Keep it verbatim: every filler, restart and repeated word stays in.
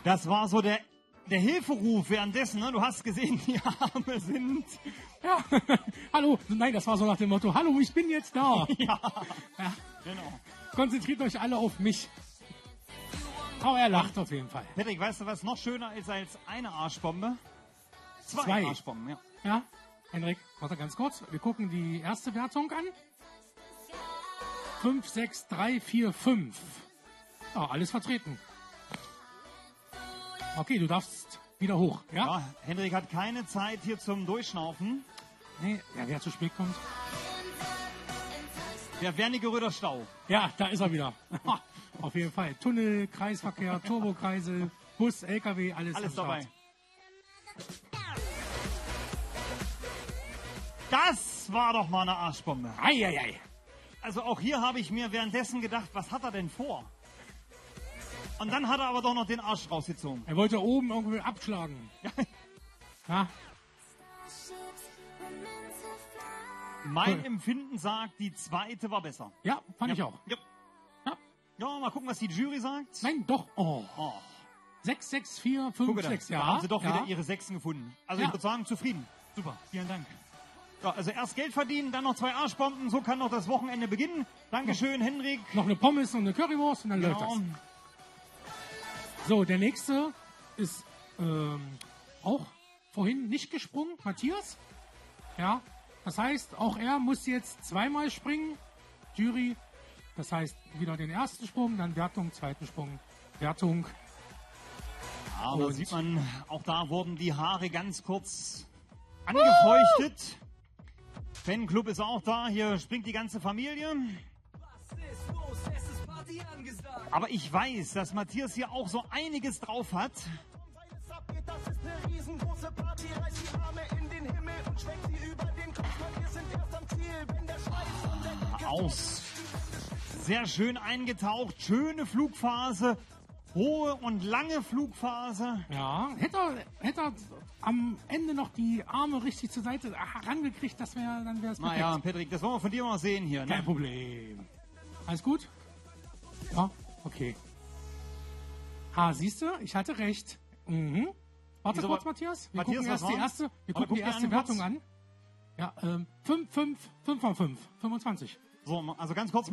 Das war so der, der Hilferuf währenddessen, ne? Du hast gesehen, die Arme sind... Ja, hallo, nein, das war so nach dem Motto, hallo, ich bin jetzt da. Ja, Ja. genau. Konzentriert euch alle auf mich. Aber er lacht auf jeden Fall. Patrick, weißt du, was noch schöner ist als eine Arschbombe? Zwei, Zwei. Arschbomben, ja. Ja, Henrik, warte ganz kurz. Wir gucken die erste Wertung an. fünf, sechs, drei, vier, fünf. Ja, alles vertreten. Okay, du darfst wieder hoch. Ja? Ja, Henrik hat keine Zeit hier zum Durchschnaufen. Nee, ja, wer zu spät kommt. Der Wernigeröder Stau. Ja, da ist er wieder. Auf jeden Fall. Tunnel, Kreisverkehr, Turbokreisel, Bus, L K W, alles, Alles am dabei. Start. Das war doch mal eine Arschbombe. Eieiei. Also auch hier habe ich mir währenddessen gedacht, was hat er denn vor? Und dann hat er aber doch noch den Arsch rausgezogen. Er wollte oben irgendwie abschlagen. Ja, Mein Cool. Empfinden sagt, die zweite war besser. ja fand ich Ja. auch. Ja. Ja. Ja, mal gucken, was die Jury sagt. Nein, doch. Oh. Oh, sechs, sechs, vier, fünf, gucke da, sechs. da Ja, haben sie doch ja. wieder ihre Sechsen gefunden. Also Ja. ich würde sagen, zufrieden. Super, vielen Dank. Ja, also erst Geld verdienen, dann noch zwei Arschbomben, so kann noch das Wochenende beginnen. Dankeschön, Henrik. Noch eine Pommes und eine Currywurst und dann läuft Genau. das. So, der nächste ist ähm, auch vorhin nicht gesprungen, Matthias. Ja, das heißt, auch er muss jetzt zweimal springen. Jury, das heißt wieder den ersten Sprung, dann Wertung, zweiten Sprung, Wertung. Aber da Und- sieht man, auch da wurden die Haare ganz kurz angefeuchtet. Fanclub ist auch da, hier springt die ganze Familie. Aber ich weiß, dass Matthias hier auch so einiges drauf hat. Das ist eine riesengroße Party, reiß die Arme in den Himmel und schwenk sie über den Kopf, weil wir sind erst am Ziel, wenn der Schweiß und der Decke Aus. Sehr schön eingetaucht, schöne Flugphase, hohe und lange Flugphase. Ja, hätte er, hätte er am Ende noch die Arme richtig zur Seite herangekriegt, das wäre dann wäre es perfekt. Naja, Patrick, das wollen wir von dir mal sehen hier. Kein Ne? Problem. Alles gut? Ja, okay. Ah, siehst du, ich hatte recht. Mhm. Warte Wieso, kurz, wa- Matthias. Wir Matthias, gucken was erst die war? erste, wir Warte, gucken guck die dir erste an, Wertung kurz. an. Ja, ähm, fünf, fünf, fünf von fünf, fünfundzwanzig. So, also ganz kurz.